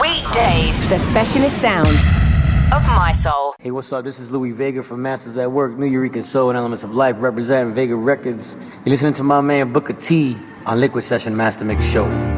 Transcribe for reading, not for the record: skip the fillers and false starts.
Weekdays, the specialist sound of my soul. Hey, what's up? This is Louis Vega from Masters at Work, New Eureka Soul and Elements of Life, representing Vega Records. You're listening to my man Booker T on Liquid Session Master Mix Show.